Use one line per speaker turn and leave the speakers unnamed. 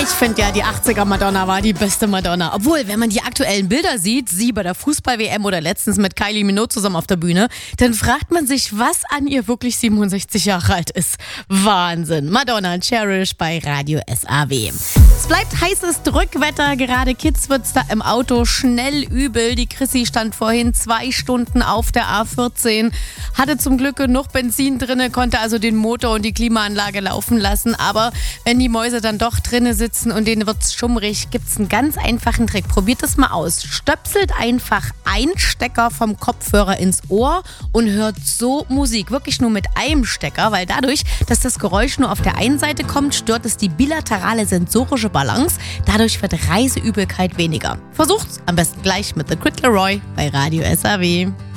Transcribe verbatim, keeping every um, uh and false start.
Ich finde ja, die achtziger Madonna war die beste Madonna. Obwohl, wenn man die aktuellen Bilder sieht, sie bei der Fußball-W M oder letztens mit Kylie Minogue zusammen auf der Bühne, dann fragt man sich, was an ihr wirklich siebenundsechzig Jahre alt ist. Wahnsinn. Madonna Cherish bei Radio S A W. Es bleibt heißes Drückwetter. Gerade Kids wird's da im Auto schnell übel. Die Chrissy stand vorhin zwei Stunden auf der A vierzehn, hatte zum Glück genug Benzin drinne, konnte also den Motor und die Klimaanlage laufen lassen. Aber wenn die Mäuse dann doch drinne sitzen und denen wird's schummrig, gibt's einen ganz einfachen Trick. Probiert es mal aus. Stöpselt einfach einen Stecker vom Kopfhörer ins Ohr und hört so Musik. Wirklich nur mit einem Stecker, weil dadurch, dass das Geräusch nur auf der einen Seite kommt, stört es die bilaterale sensorische Balance. Dadurch wird Reiseübelkeit weniger. Versucht's am besten gleich mit The Kid Laroi bei Radio S A W.